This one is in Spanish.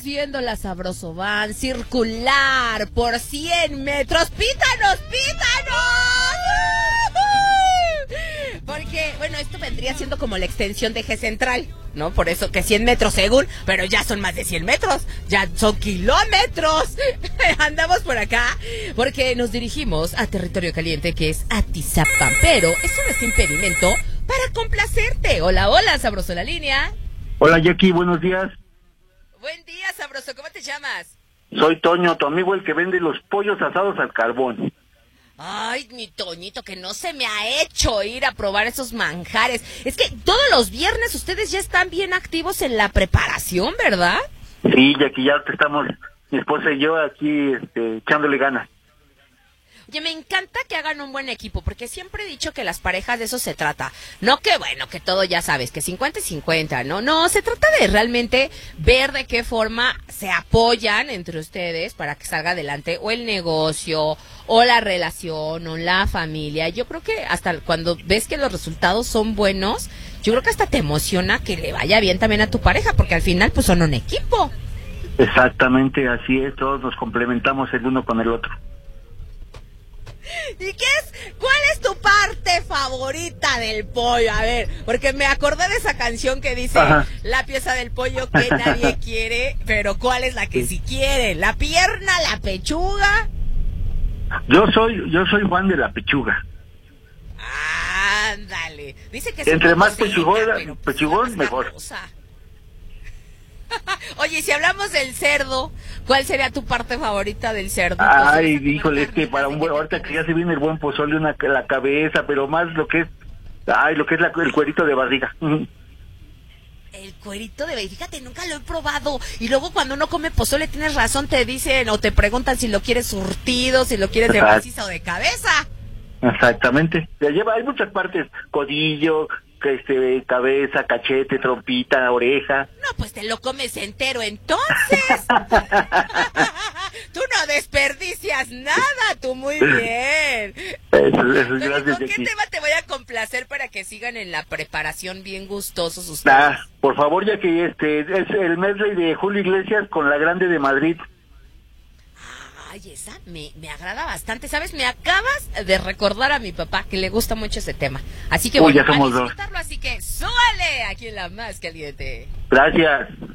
viendo la Sabroso Van circular por 100 metros. ¡Pítanos, pítanos! Porque, bueno, esto vendría siendo como la extensión de Eje Central, ¿no? Por eso que 100 metros según, pero ya son más de 100 metros, ya son kilómetros. Andamos por acá porque nos dirigimos a territorio caliente, que es Atizapán, pero eso no es impedimento para complacerte. Hola, hola, Sabroso, la línea. Hola, Jackie, buenos días. Buen día, Sabroso, ¿cómo te llamas? Soy Toño, tu amigo, el que vende los pollos asados al carbón. Ay, mi Toñito, que no se me ha hecho ir a probar esos manjares. Es que todos los viernes ustedes ya están bien activos en la preparación, ¿verdad? Sí, Jackie, ya estamos, mi esposa y yo aquí echándole ganas. Oye, me encanta que hagan un buen equipo, porque siempre he dicho que las parejas de eso se trata. No que, bueno, que todo ya sabes, que 50 y 50, ¿no? No, se trata de realmente ver de qué forma se apoyan entre ustedes para que salga adelante o el negocio, o la relación, o la familia. Yo creo que hasta cuando ves que los resultados son buenos, yo creo que hasta te emociona que le vaya bien también a tu pareja, porque al final pues son un equipo. Exactamente, así es, todos nos complementamos el uno con el otro. ¿Y cuál es tu parte favorita del pollo? A ver, porque me acordé de esa canción que dice, ajá, la pieza del pollo que nadie quiere, pero ¿cuál es la que sí quiere? ¿La pierna, la pechuga? Yo soy Juan de la pechuga. Ándale. Dice que entre más pechugón, mejor. Oye, si hablamos del cerdo, ¿cuál sería tu parte favorita del cerdo? Ay, híjole, es que para un buen, ahorita que ya se viene el buen pozole, la cabeza, pero más lo que es el cuerito de barriga. El cuerito de barriga, fíjate, nunca lo he probado. Y luego cuando uno come pozole, tienes razón, te dicen o te preguntan si lo quieres surtido, si lo quieres de maciza o de cabeza. Exactamente, hay muchas partes, codillo, cabeza, cachete, trompita, oreja. No, pues te lo comes entero entonces. Tú no desperdicias nada, tú muy bien. Eso, gracias. ¿Con qué tema te voy a complacer para que sigan en la preparación bien gustosos ustedes? Por favor, ya que es el medley de Julio Iglesias con La Grande de Madrid. Ay, esa me agrada bastante, ¿sabes? Me acabas de recordar a mi papá que le gusta mucho ese tema. Así que ya somos dos. Así que súbale aquí en La Más Caliente. Gracias.